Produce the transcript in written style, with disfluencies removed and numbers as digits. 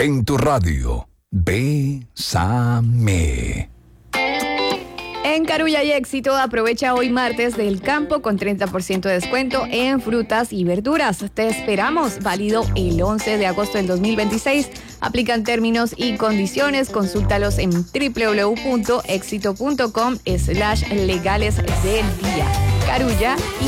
en tu radio. Bésame. En Carulla hay éxito, aprovecha hoy martes del campo con 30% de descuento en frutas y verduras. Te esperamos, válido el 11 de agosto del 2026. Aplican términos y condiciones, consúltalos en www.exito.com/legales del día. Carulla